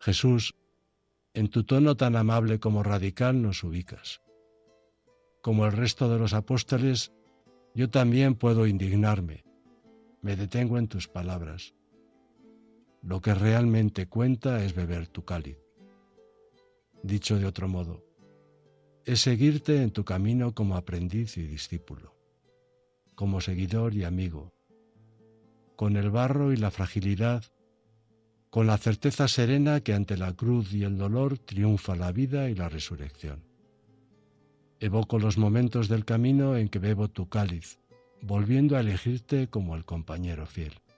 Jesús, en tu tono tan amable como radical nos ubicas. Como el resto de los apóstoles, yo también puedo indignarme. Me detengo en tus palabras. Lo que realmente cuenta es beber tu cáliz. Dicho de otro modo, es seguirte en tu camino como aprendiz y discípulo, como seguidor y amigo, con el barro y la fragilidad, con la certeza serena que ante la cruz y el dolor triunfa la vida y la resurrección. Evoco los momentos del camino en que bebo tu cáliz, volviendo a elegirte como el compañero fiel.